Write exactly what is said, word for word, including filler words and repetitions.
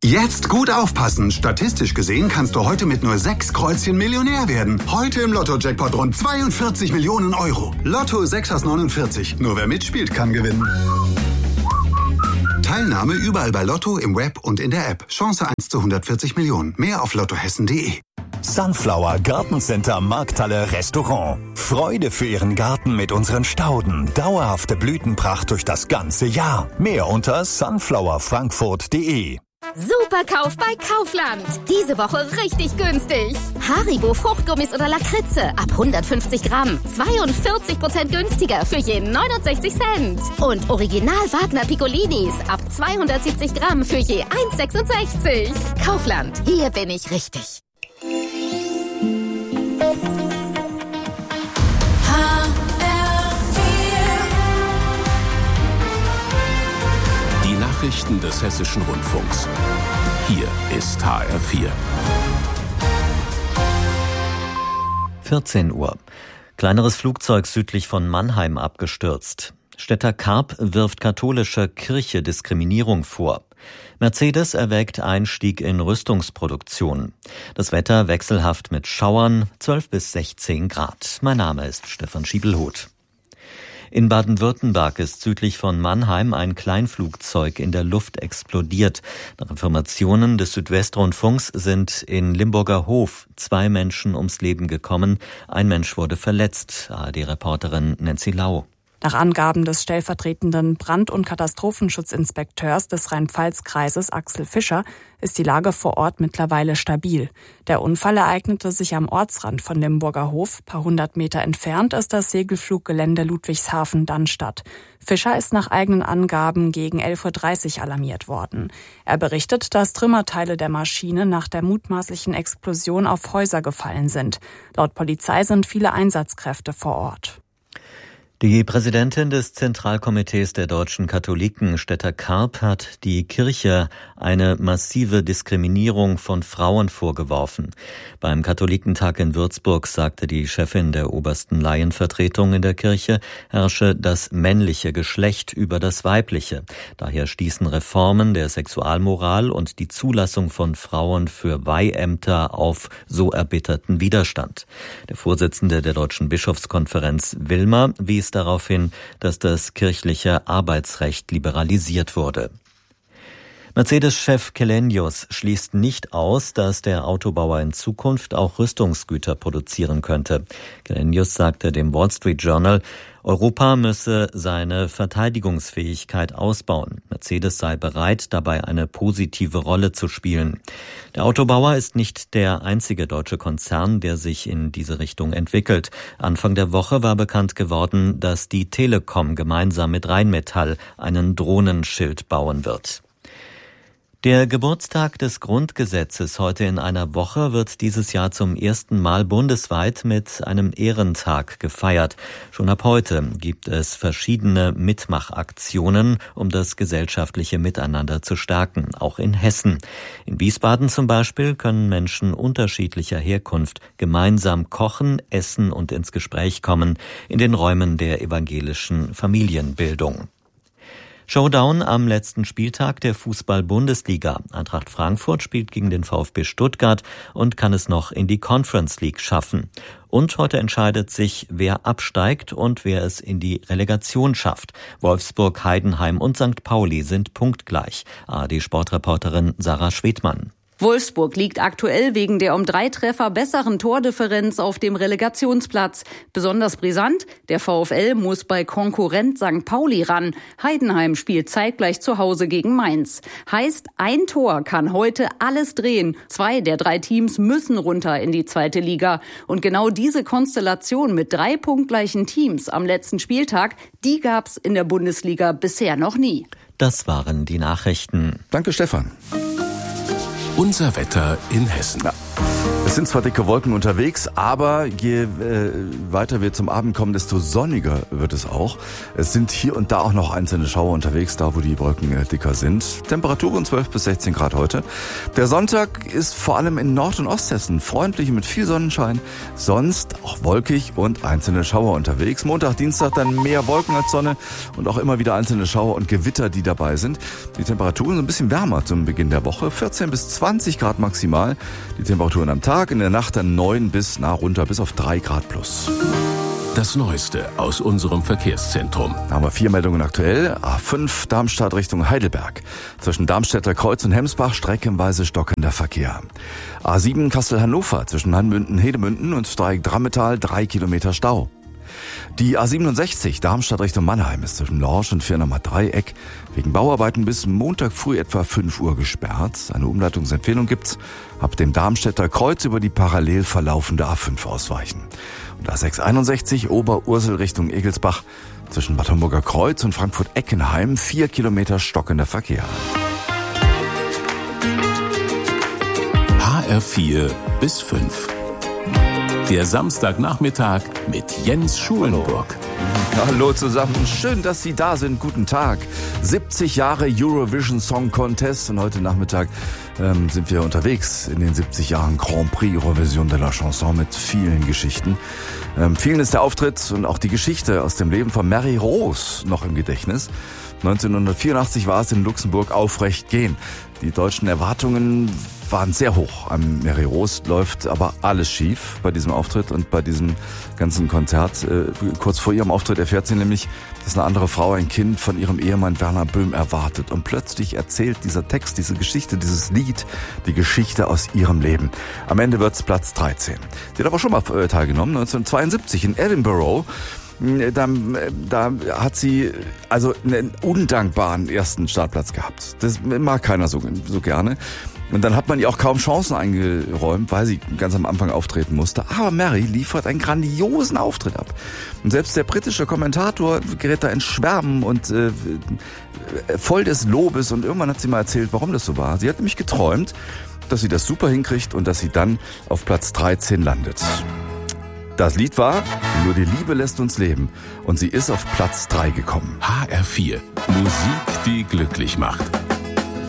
Jetzt gut aufpassen. Statistisch gesehen kannst du heute mit nur sechs Kreuzchen Millionär werden. Heute im Lotto-Jackpot rund zweiundvierzig Millionen Euro. Lotto sechs aus neunundvierzig. Nur wer mitspielt, kann gewinnen. Teilnahme überall bei Lotto, im Web und in der App. Chance eins zu hundertvierzig Millionen. Mehr auf lottohessen punkt de. Sunflower Gartencenter Markthalle Restaurant. Freude für Ihren Garten mit unseren Stauden. Dauerhafte Blütenpracht durch das ganze Jahr. Mehr unter sunflower frankfurt punkt de. Superkauf bei Kaufland. Diese Woche richtig günstig. Haribo Fruchtgummis oder Lakritze ab hundertfünfzig Gramm. zweiundvierzig Prozent günstiger für je neunundsechzig Cent. Und Original Wagner Piccolinis ab zweihundertsiebzig Gramm für je eins Komma sechsundsechzig. Kaufland, hier bin ich richtig. Nachrichten des Hessischen Rundfunks. Hier ist H R vier. vierzehn Uhr. Kleineres Flugzeug südlich von Mannheim abgestürzt. Städter Karp wirft katholischer Kirche Diskriminierung vor. Mercedes erwägt Einstieg in Rüstungsproduktion. Das Wetter wechselhaft mit Schauern, zwölf bis sechzehn Grad. Mein Name ist Stefan Schiebelhuth. In Baden-Württemberg ist südlich von Mannheim ein Kleinflugzeug in der Luft explodiert. Nach Informationen des Südwestrundfunks sind in Limburger Hof zwei Menschen ums Leben gekommen. Ein Mensch wurde verletzt. A R D-Reporterin Nancy Lau. Nach Angaben des stellvertretenden Brand- und Katastrophenschutzinspekteurs des Rhein-Pfalz-Kreises Axel Fischer ist die Lage vor Ort mittlerweile stabil. Der Unfall ereignete sich am Ortsrand von Limburger Hof. Paar hundert Meter entfernt ist das Segelfluggelände Ludwigshafen-Dannstatt. Fischer ist nach eigenen Angaben gegen elf Uhr dreißig alarmiert worden. Er berichtet, dass Trümmerteile der Maschine nach der mutmaßlichen Explosion auf Häuser gefallen sind. Laut Polizei sind viele Einsatzkräfte vor Ort. Die Präsidentin des Zentralkomitees der deutschen Katholiken, Städter Karp, hat die Kirche eine massive Diskriminierung von Frauen vorgeworfen. Beim Katholikentag in Würzburg sagte die Chefin der obersten Laienvertretung in der Kirche, herrsche das männliche Geschlecht über das weibliche. Daher stießen Reformen der Sexualmoral und die Zulassung von Frauen für Weiheämter auf so erbitterten Widerstand. Der Vorsitzende der Deutschen Bischofskonferenz Wilmer wies darauf hin, dass das kirchliche Arbeitsrecht liberalisiert wurde. Mercedes-Chef Källenius schließt nicht aus, dass der Autobauer in Zukunft auch Rüstungsgüter produzieren könnte. Källenius sagte dem Wall Street Journal, Europa müsse seine Verteidigungsfähigkeit ausbauen. Mercedes sei bereit, dabei eine positive Rolle zu spielen. Der Autobauer ist nicht der einzige deutsche Konzern, der sich in diese Richtung entwickelt. Anfang der Woche war bekannt geworden, dass die Telekom gemeinsam mit Rheinmetall einen Drohnenschild bauen wird. Der Geburtstag des Grundgesetzes heute in einer Woche wird dieses Jahr zum ersten Mal bundesweit mit einem Ehrentag gefeiert. Schon ab heute gibt es verschiedene Mitmachaktionen, um das gesellschaftliche Miteinander zu stärken, auch in Hessen. In Wiesbaden zum Beispiel können Menschen unterschiedlicher Herkunft gemeinsam kochen, essen und ins Gespräch kommen in den Räumen der evangelischen Familienbildung. Showdown am letzten Spieltag der Fußball-Bundesliga. Eintracht Frankfurt spielt gegen den VfB Stuttgart und kann es noch in die Conference League schaffen. Und heute entscheidet sich, wer absteigt und wer es in die Relegation schafft. Wolfsburg, Heidenheim und Sankt Pauli sind punktgleich. A R D-Sportreporterin Sarah Schwedmann. Wolfsburg liegt aktuell wegen der um drei Treffer besseren Tordifferenz auf dem Relegationsplatz. Besonders brisant, der VfL muss bei Konkurrent Sankt Pauli ran. Heidenheim spielt zeitgleich zu Hause gegen Mainz. Heißt, ein Tor kann heute alles drehen. Zwei der drei Teams müssen runter in die zweite Liga. Und genau diese Konstellation mit drei punktgleichen Teams am letzten Spieltag, die gab's in der Bundesliga bisher noch nie. Das waren die Nachrichten. Danke, Stefan. Unser Wetter in Hessen. Ja. Es sind zwar dicke Wolken unterwegs, aber je äh, weiter wir zum Abend kommen, desto sonniger wird es auch. Es sind hier und da auch noch einzelne Schauer unterwegs, da wo die Wolken äh, dicker sind. Temperaturen zwölf bis sechzehn Grad heute. Der Sonntag ist vor allem in Nord- und Osthessen freundlich mit viel Sonnenschein. Sonst auch wolkig und einzelne Schauer unterwegs. Montag, Dienstag dann mehr Wolken als Sonne und auch immer wieder einzelne Schauer und Gewitter, die dabei sind. Die Temperaturen sind ein bisschen wärmer zum Beginn der Woche. vierzehn bis zwanzig Grad maximal. Die Temperaturen am Tag, in der Nacht dann neun bis nah runter bis auf drei Grad plus. Das Neueste aus unserem Verkehrszentrum. Da haben wir vier Meldungen aktuell. A fünf Darmstadt Richtung Heidelberg. Zwischen Darmstädter Kreuz und Hemsbach streckenweise stockender Verkehr. A sieben Kassel-Hannover zwischen Hanmünden-Hedemünden und Dreieck-Drammetal drei Kilometer Stau. Die A siebenundsechzig Darmstadt Richtung Mannheim ist zwischen Lorsch und Firnheimer Dreieck wegen Bauarbeiten bis Montag früh etwa fünf Uhr gesperrt. Eine Umleitungsempfehlung gibt's. Ab dem Darmstädter Kreuz über die parallel verlaufende A fünf ausweichen. Und A sechshunderteinundsechzig Oberursel Richtung Egelsbach zwischen Bad Homburger Kreuz und Frankfurt-Eckenheim vier Kilometer stockender Verkehr. H R vier bis fünf. Der Samstagnachmittag mit Jens Schulenburg. Hallo zusammen, schön, dass Sie da sind. Guten Tag. siebzig Jahre Eurovision Song Contest und heute Nachmittag ähm, sind wir unterwegs in den siebzig Jahren Grand Prix Eurovision de la Chanson mit vielen Geschichten. Ähm, vielen ist der Auftritt und auch die Geschichte aus dem Leben von Mary Rose noch im Gedächtnis. neunzehnhundertvierundachtzig war es in Luxemburg aufrecht gehen. Die deutschen Erwartungen waren sehr hoch. An Mary Rose läuft aber alles schief bei diesem Auftritt und bei diesem ganzen Konzert. Äh, kurz vor ihrem Auftritt erfährt sie nämlich, dass eine andere Frau ein Kind von ihrem Ehemann Werner Böhm erwartet. Und plötzlich erzählt dieser Text, diese Geschichte, dieses Lied, die Geschichte aus ihrem Leben. Am Ende wird's Platz dreizehn. Sie hat aber schon mal äh, teilgenommen, neunzehnhundertzweiundsiebzig in Edinburgh. Da, da hat sie also einen undankbaren ersten Startplatz gehabt. Das mag keiner so, so gerne. Und dann hat man ihr auch kaum Chancen eingeräumt, weil sie ganz am Anfang auftreten musste. Aber Mary liefert einen grandiosen Auftritt ab. Und selbst der britische Kommentator gerät da in Schwärmen und äh, voll des Lobes. Und irgendwann hat sie mal erzählt, warum das so war. Sie hat nämlich geträumt, dass sie das super hinkriegt und dass sie dann auf Platz dreizehn landet. Das Lied war Nur die Liebe lässt uns leben und sie ist auf Platz drei gekommen. H R vier. Musik, die glücklich macht.